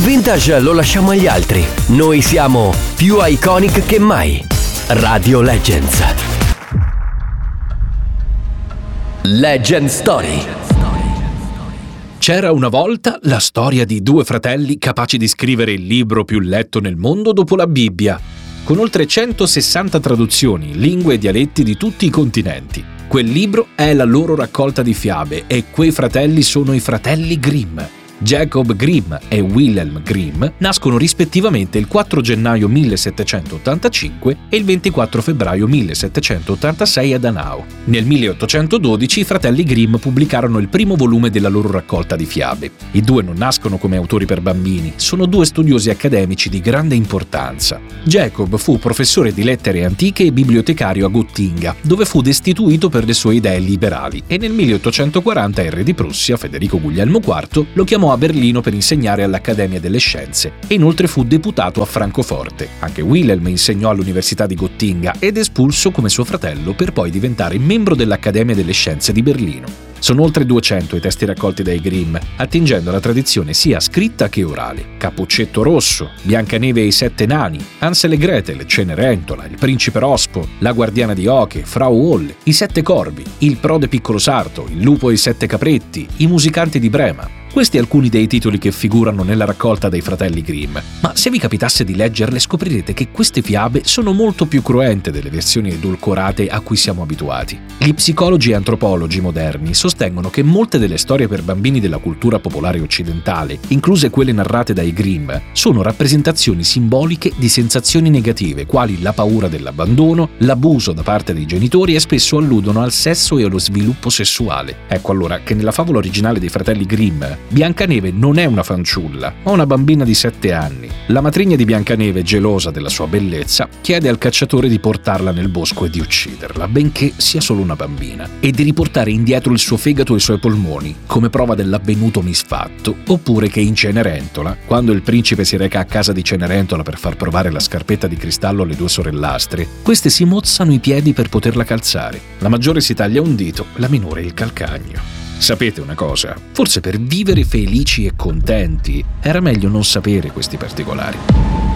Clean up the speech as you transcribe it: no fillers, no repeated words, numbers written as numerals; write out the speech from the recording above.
vintage lo lasciamo agli altri. Noi siamo più iconic che mai. Radio Legends. Legend Story. C'era una volta la storia di due fratelli capaci di scrivere il libro più letto nel mondo dopo la Bibbia, con oltre 160 traduzioni in lingue e dialetti di tutti i continenti. Quel libro è la loro raccolta di fiabe e quei fratelli sono i fratelli Grimm. Jacob Grimm e Wilhelm Grimm nascono rispettivamente il 4 gennaio 1785 e il 24 febbraio 1786 ad Hanau. Nel 1812 i fratelli Grimm pubblicarono il primo volume della loro raccolta di fiabe. I due non nascono come autori per bambini, sono due studiosi accademici di grande importanza. Jacob fu professore di lettere antiche e bibliotecario a Gottinga, dove fu destituito per le sue idee liberali, e nel 1840 il re di Prussia, Federico Guglielmo IV, lo chiamò a Berlino per insegnare all'Accademia delle Scienze e inoltre fu deputato a Francoforte. Anche Wilhelm insegnò all'Università di Gottinga ed espulso come suo fratello per poi diventare membro dell'Accademia delle Scienze di Berlino. Sono oltre 200 i testi raccolti dai Grimm, attingendo alla tradizione sia scritta che orale. Cappuccetto Rosso, Biancaneve e i Sette Nani, Hansel e Gretel, Cenerentola, Il Principe Rospo, La Guardiana di Oche, Frau Holle, I Sette Corvi, Il Prode Piccolo Sarto, Il Lupo e i Sette Capretti, I Musicanti di Brema. Questi alcuni dei titoli che figurano nella raccolta dei fratelli Grimm, ma se vi capitasse di leggerle scoprirete che queste fiabe sono molto più cruente delle versioni edulcorate a cui siamo abituati. Gli psicologi e antropologi moderni sostengono che molte delle storie per bambini della cultura popolare occidentale, incluse quelle narrate dai Grimm, sono rappresentazioni simboliche di sensazioni negative, quali la paura dell'abbandono, l'abuso da parte dei genitori, e spesso alludono al sesso e allo sviluppo sessuale. Ecco allora che nella favola originale dei fratelli Grimm Biancaneve non è una fanciulla, ma una bambina di 7 anni. La matrigna di Biancaneve, gelosa della sua bellezza, chiede al cacciatore di portarla nel bosco e di ucciderla, benché sia solo una bambina, e di riportare indietro il suo fegato e i suoi polmoni, come prova dell'avvenuto misfatto. Oppure che in Cenerentola, quando il principe si reca a casa di Cenerentola per far provare la scarpetta di cristallo alle due sorellastre, queste si mozzano i piedi per poterla calzare. La maggiore si taglia un dito, la minore il calcagno. Sapete una cosa? Forse per vivere felici e contenti era meglio non sapere questi particolari.